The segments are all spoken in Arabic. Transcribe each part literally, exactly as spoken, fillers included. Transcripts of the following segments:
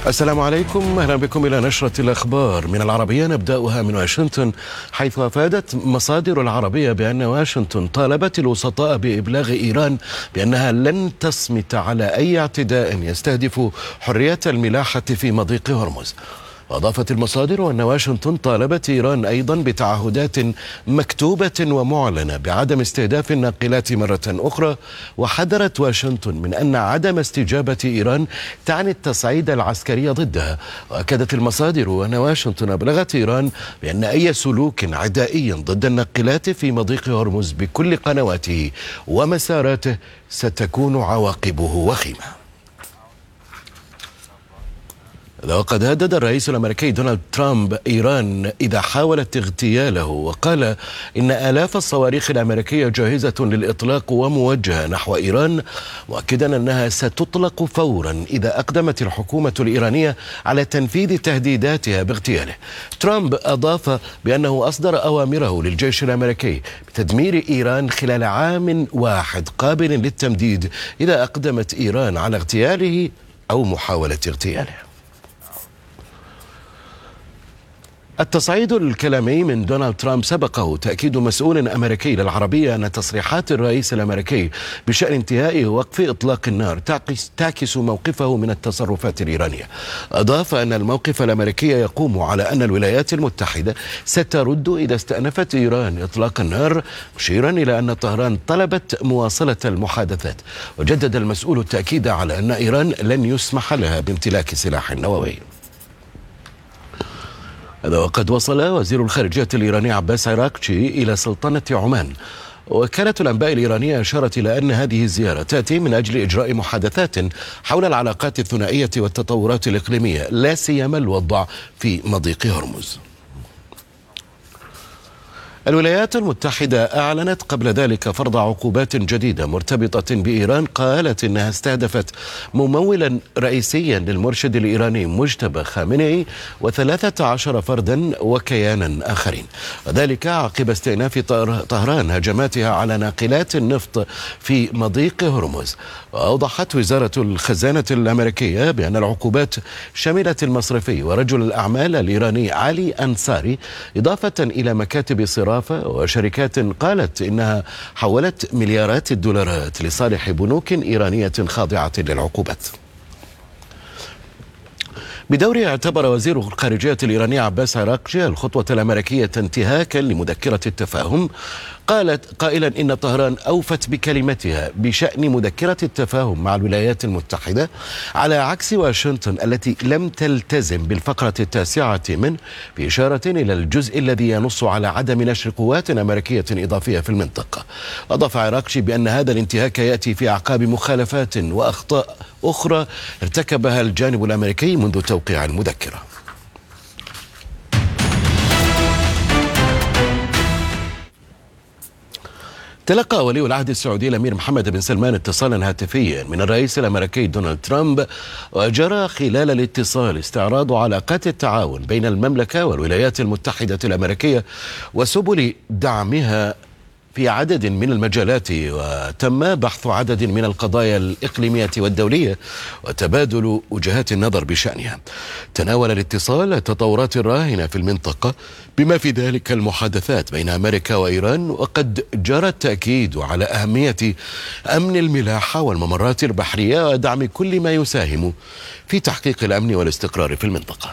السلام عليكم، أهلا بكم إلى نشرة الأخبار من العربية، نبدأها من واشنطن، حيث أفادت مصادر العربية بأن واشنطن طالبت الوسطاء بإبلاغ إيران بأنها لن تصمت على أي اعتداء يستهدف حرية الملاحة في مضيق هرمز. وأضافت المصادر أن واشنطن طالبت إيران أيضا بتعهدات مكتوبة ومعلنة بعدم استهداف الناقلات مرة أخرى، وحذرت واشنطن من أن عدم استجابة إيران تعني التصعيد العسكري ضدها. وأكدت المصادر أن واشنطن أبلغت إيران بأن أي سلوك عدائي ضد الناقلات في مضيق هرمز بكل قنواته ومساراته ستكون عواقبه وخيمة. وقد هدد الرئيس الأمريكي دونالد ترامب إيران إذا حاولت اغتياله، وقال إن آلاف الصواريخ الأمريكية جاهزة للإطلاق وموجهة نحو إيران، مؤكدا أنها ستطلق فورا إذا أقدمت الحكومة الإيرانية على تنفيذ تهديداتها باغتياله. ترامب أضاف بأنه أصدر أوامره للجيش الأمريكي بتدمير إيران خلال عام واحد قابل للتمديد إذا أقدمت إيران على اغتياله أو محاولة اغتياله. التصعيد الكلامي من دونالد ترامب سبقه تأكيد مسؤول أمريكي للعربية أن تصريحات الرئيس الأمريكي بشأن انتهاء وقف إطلاق النار تعكس, تعكس موقفه من التصرفات الإيرانية. أضاف أن الموقف الأمريكي يقوم على أن الولايات المتحدة سترد إذا استأنفت إيران إطلاق النار، مشيرا إلى أن طهران طلبت مواصلة المحادثات. وجدد المسؤول التأكيد على أن إيران لن يسمح لها بامتلاك سلاح نووي. هذا وقد وصل وزير الخارجية الإيراني عباس عراقجي إلى سلطنة عمان. وكالة الأنباء الإيرانية أشارت إلى أن هذه الزيارة تأتي من أجل إجراء محادثات حول العلاقات الثنائية والتطورات الإقليمية، لا سيما الوضع في مضيق هرمز. الولايات المتحدة أعلنت قبل ذلك فرض عقوبات جديدة مرتبطة بإيران، قالت إنها استهدفت ممولا رئيسيا للمرشد الإيراني مجتبى خامنئي وثلاثة عشر فردا وكيانا آخرين، وذلك عقب استئناف طهران هجماتها على ناقلات النفط في مضيق هرمز. وأوضحت وزارة الخزانة الأمريكية بأن العقوبات شملت المصرفي ورجل الأعمال الإيراني علي أنصاري، إضافة إلى مكاتب صرافة وشركات قالت إنها حولت مليارات الدولارات لصالح بنوك إيرانية خاضعة للعقوبات. بدوره اعتبر وزير الخارجية الإيراني عباس عراقجي الخطوة الأمريكية انتهاكا لمذكرة التفاهم، قالت قائلا إن طهران أوفت بكلمتها بشأن مذكرة التفاهم مع الولايات المتحدة، على عكس واشنطن التي لم تلتزم بالفقرة التاسعة منه، بإشارة إلى الجزء الذي ينص على عدم نشر قوات أمريكية إضافية في المنطقة. أضاف عراقجي بأن هذا الانتهاك يأتي في أعقاب مخالفات وأخطاء أخرى ارتكبها الجانب الأمريكي منذ توقيع المذكرة. تلقى ولي العهد السعودي الأمير محمد بن سلمان اتصالا هاتفيا من الرئيس الأمريكي دونالد ترامب، وجرى خلال الاتصال استعراض علاقات التعاون بين المملكة والولايات المتحدة الأمريكية وسبل دعمها في عدد من المجالات، وتم بحث عدد من القضايا الإقليمية والدولية وتبادل وجهات النظر بشأنها. تناول الاتصال التطورات الراهنة في المنطقة بما في ذلك المحادثات بين أمريكا وإيران، وقد جرى التأكيد على أهمية أمن الملاحة والممرات البحرية ودعم كل ما يساهم في تحقيق الأمن والاستقرار في المنطقة.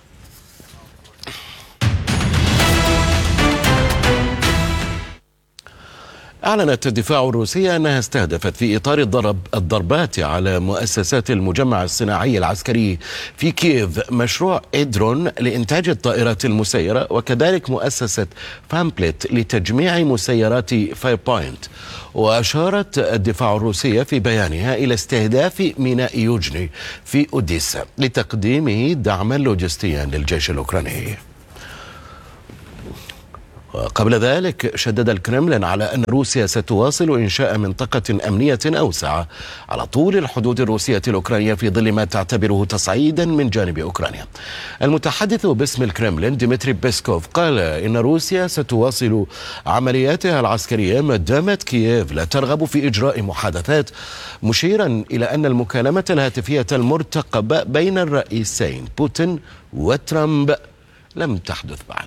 أعلنت الدفاع الروسية أنها استهدفت في إطار الضرب الضربات على مؤسسات المجمع الصناعي العسكري في كييف مشروع إيدرون لإنتاج الطائرات المسيرة، وكذلك مؤسسة فامبلت لتجميع مسيرات فايربوينت. وأشارت الدفاع الروسية في بيانها إلى استهداف ميناء يوجني في أوديسا لتقديمه دعما لوجستيا للجيش الأوكراني. وقبل ذلك شدد الكرملين على أن روسيا ستواصل إنشاء منطقة أمنية أوسع على طول الحدود الروسية الأوكرانية في ظل ما تعتبره تصعيدا من جانب أوكرانيا. المتحدث باسم الكرملين ديمتري بيسكوف قال إن روسيا ستواصل عملياتها العسكرية ما دامت كييف لا ترغب في إجراء محادثات، مشيرا إلى أن المكالمة الهاتفية المرتقبة بين الرئيسين بوتين وترامب لم تحدث بعد.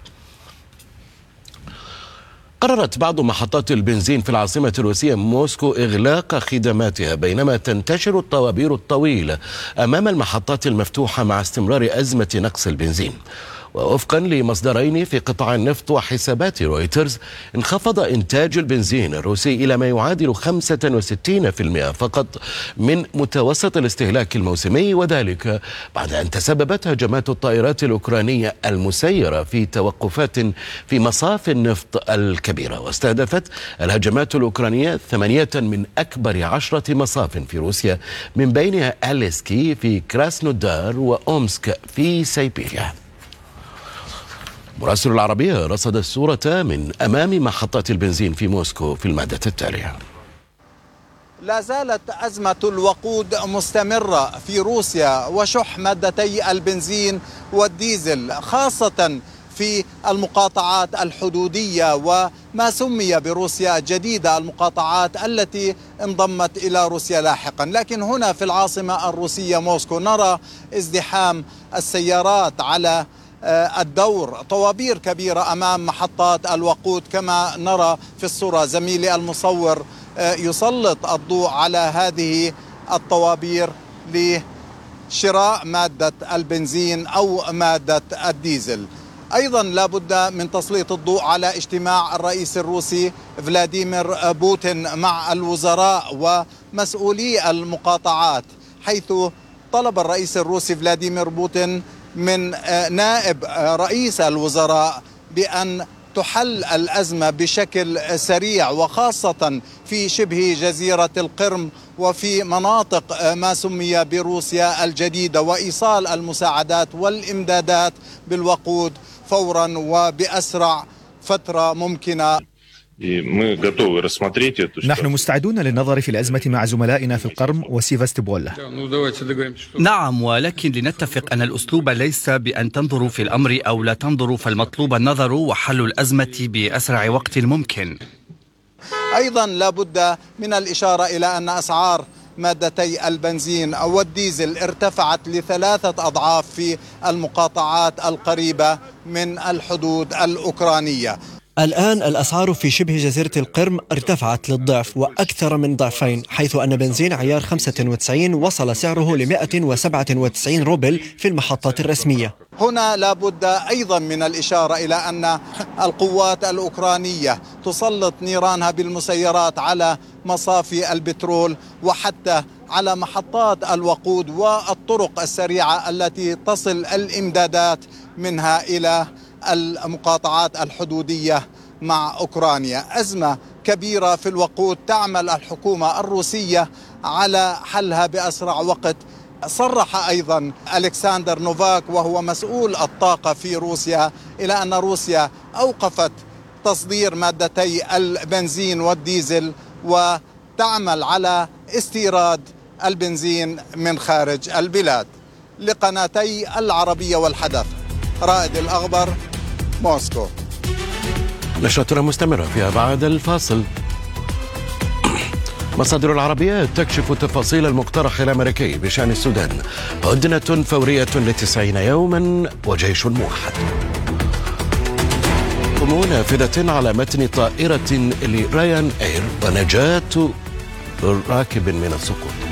قررت بعض محطات البنزين في العاصمة الروسية موسكو إغلاق خدماتها بينما تنتشر الطوابير الطويلة أمام المحطات المفتوحة مع استمرار أزمة نقص البنزين. ووفقا لمصدرين في قطاع النفط وحسابات رويترز، انخفض إنتاج البنزين الروسي إلى ما يعادل خمسة وستين بالمئة فقط من متوسط الاستهلاك الموسمي، وذلك بعد أن تسببت هجمات الطائرات الأوكرانية المسيرة في توقفات في مصاف النفط الكبيرة. واستهدفت الهجمات الأوكرانية ثمانية من أكبر عشرة مصاف في روسيا، من بينها أليسكي في كراسنودار وأومسك في سيبيريا. مراسل العربية رصد الصورة من أمام محطات البنزين في موسكو في المادة التالية. لا زالت أزمة الوقود مستمرة في روسيا وشح مادتي البنزين والديزل، خاصة في المقاطعات الحدودية وما سمي بروسيا الجديدة، المقاطعات التي انضمت إلى روسيا لاحقا. لكن هنا في العاصمة الروسية موسكو نرى ازدحام السيارات على الدور، طوابير كبيرة أمام محطات الوقود كما نرى في الصورة. زميلي المصور يسلط الضوء على هذه الطوابير لشراء مادة البنزين أو مادة الديزل. أيضا لابد من تسليط الضوء على اجتماع الرئيس الروسي فلاديمير بوتين مع الوزراء ومسؤولي المقاطعات، حيث طلب الرئيس الروسي فلاديمير بوتين من نائب رئيس الوزراء بأن تحل الأزمة بشكل سريع، وخاصة في شبه جزيرة القرم وفي مناطق ما سمي بروسيا الجديدة، وإيصال المساعدات والإمدادات بالوقود فورا وبأسرع فترة ممكنة. نحن مستعدون للنظر في الأزمة مع زملائنا في القرم وسيفاستوبول. نعم، ولكن لنتفق أن الأسلوب ليس بأن تنظروا في الأمر أو لا تنظروا، فالمطلوب النظر وحل الأزمة بأسرع وقت ممكن. أيضا لابد من الإشارة إلى أن أسعار مادتي البنزين والديزل ارتفعت لثلاثة أضعاف في المقاطعات القريبة من الحدود الأوكرانية. الآن الأسعار في شبه جزيرة القرم ارتفعت للضعف وأكثر من ضعفين، حيث أن بنزين عيار خمسة وتسعين وصل سعره ل مئة وسبعة وتسعين روبل في المحطات الرسمية. هنا لابد أيضا من الإشارة إلى أن القوات الأوكرانية تسلط نيرانها بالمسيرات على مصافي البترول وحتى على محطات الوقود والطرق السريعة التي تصل الإمدادات منها إلى المقاطعات الحدودية مع أوكرانيا. أزمة كبيرة في الوقود، تعمل الحكومة الروسية على حلها بأسرع وقت. صرح أيضا ألكسندر نوفاك وهو مسؤول الطاقة في روسيا إلى أن روسيا أوقفت تصدير مادتي البنزين والديزل وتعمل على استيراد البنزين من خارج البلاد. لقناتي العربية والحدث، رائد الأخبر، موسكو. نشرتنا مستمرة فيها بعد الفاصل. مصادر العربية تكشف تفاصيل المقترح الأمريكي بشأن السودان، هدنة فورية لتسعين يوما وجيش موحد. نافذة على متن طائرة لرايان اير ونجاة راكب من السقوط.